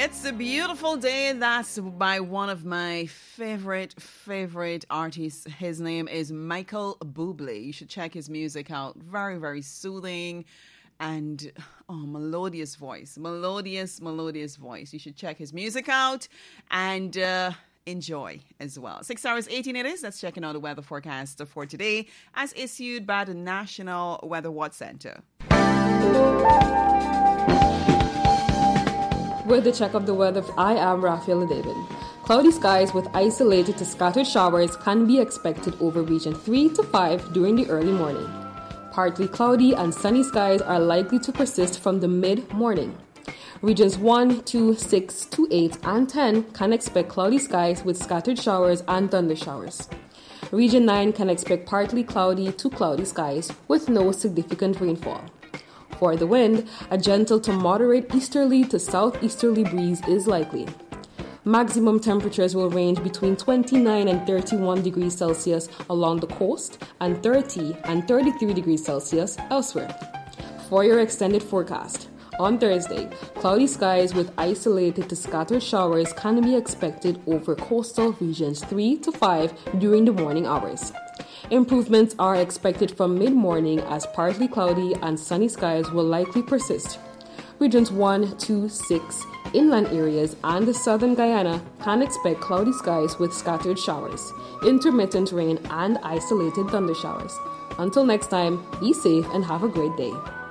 It's a beautiful day. That's by one of my favorite artists. His name is Michael Bublé. You should check his music out. Very, very soothing and melodious voice. Melodious voice. You should check his music out and enjoy as well. 6 hours 18 it is. Let's check out the weather forecast for today as issued by the National Weather Watch Center. With the check of the weather, I am Rafaela David. Cloudy skies with isolated to scattered showers can be expected over region 3 to 5 during the early morning. Partly cloudy and sunny skies are likely to persist from the mid-morning. Regions 1, 2, 6, 2, 8, and 10 can expect cloudy skies with scattered showers and thunder showers. Region 9 can expect partly cloudy to cloudy skies with no significant rainfall. For the wind, a gentle to moderate easterly to southeasterly breeze is likely. Maximum temperatures will range between 29 and 31 degrees Celsius along the coast and 30 and 33 degrees Celsius elsewhere. For your extended forecast, on Thursday, cloudy skies with isolated to scattered showers can be expected over coastal regions 3 to 5 during the morning hours. Improvements are expected from mid-morning as partly cloudy and sunny skies will likely persist. Regions 1, 2, 6, inland areas and the southern Guyana can expect cloudy skies with scattered showers, intermittent rain and isolated thunder showers. Until next time, be safe and have a great day.